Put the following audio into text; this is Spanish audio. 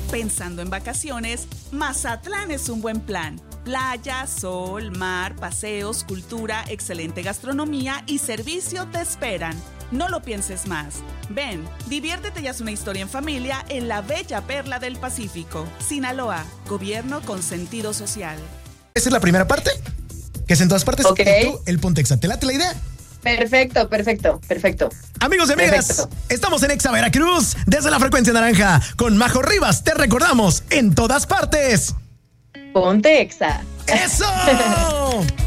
Pensando en vacaciones, Mazatlán es un buen plan. Playa, sol, mar, paseos, cultura, excelente gastronomía y servicio te esperan. No lo pienses más. Ven, diviértete y haz una historia en familia en la bella perla del Pacífico. Sinaloa, gobierno con sentido social. Esa es la primera parte, que es en todas partes. Ok. Y tú, el Pontexa. ¿Te late la idea? Perfecto. Amigos y amigas, Perfecto. estamos en Exa Veracruz, desde la frecuencia naranja, con Majo Rivas. Te recordamos, en todas partes. Ponte Exa. ¡Eso!